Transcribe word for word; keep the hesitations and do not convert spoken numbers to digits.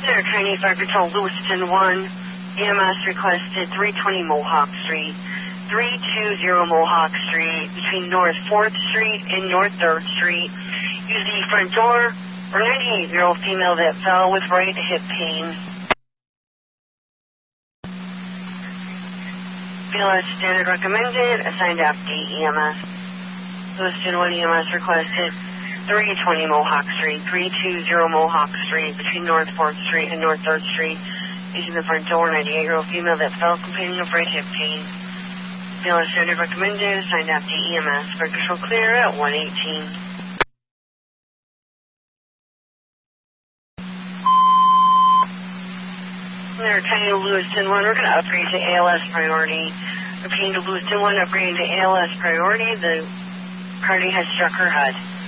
There, Tiny Fire Patrol, Lewiston one. E M S requested three twenty Mohawk Street. three twenty Mohawk Street, between North fourth Street and North third Street. Use the front door for ninety-eight-year-old female that fell with right hip pain. B L S standard recommended, assigned F D E M S. Lewiston one E M S requested three twenty Mohawk Street, three twenty Mohawk Street, between North fourth Street and North third Street. Using the front door, ninety-eight-year-old female that fell complaining of right hip pain. B L S standard recommended, assigned F D E M S. Fire control clear at one eighteen. There, Tiny to Lewiston one, we're going to upgrade to A L S priority. Repeating to Lewiston one, upgrading to A L S priority. The party has struck her H U D.